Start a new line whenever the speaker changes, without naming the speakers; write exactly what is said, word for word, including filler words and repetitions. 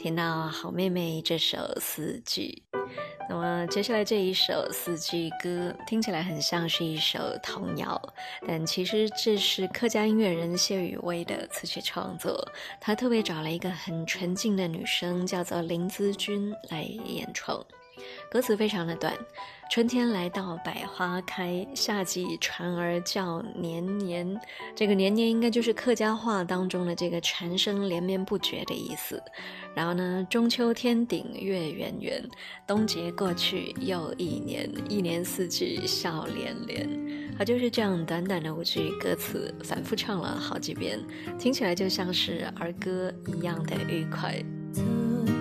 听到好妹妹这首四季。那么接下来这一首四季歌听起来很像是一首童谣，但其实这是客家音乐人谢宇威的词曲创作，他特别找了一个很纯净的女生叫做林姿君来演唱。歌词非常的短，春天来到百花开，夏季蝉儿叫年年，这个年年应该就是客家话当中的这个蝉声连绵不绝的意思。然后呢，中秋天顶月圆圆，冬节过去又一年，一年四季笑连连。它就是这样短短的五句歌词反复唱了好几遍，听起来就像是儿歌一样的愉快。